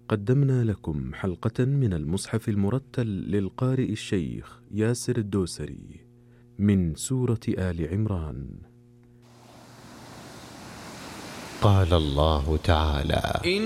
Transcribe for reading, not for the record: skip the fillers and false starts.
قدمنا لكم حلقة من المصحف المرتل للقارئ الشيخ ياسر الدوسري من سورة آل عمران. قال الله تعالى: